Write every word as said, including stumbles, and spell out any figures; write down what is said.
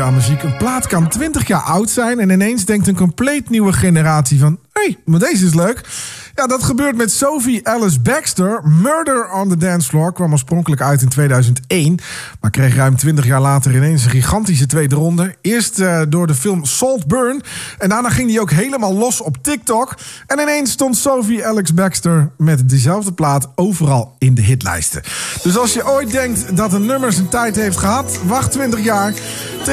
aan muziek. Een plaat kan twintig jaar oud zijn en ineens denkt een compleet nieuwe generatie van... hé, hey, maar deze is leuk. Ja, dat gebeurt met Sophie Ellis Bextor. Murder on the Dance Floor kwam oorspronkelijk uit in tweeduizend één... maar kreeg ruim twintig jaar later ineens een gigantische tweede ronde. Eerst uh, door de film Saltburn en daarna ging die ook helemaal los op TikTok. En ineens stond Sophie Ellis Bextor met diezelfde plaat overal in de hitlijsten. Dus als je ooit denkt dat een nummer zijn tijd heeft gehad, wacht twintig jaar...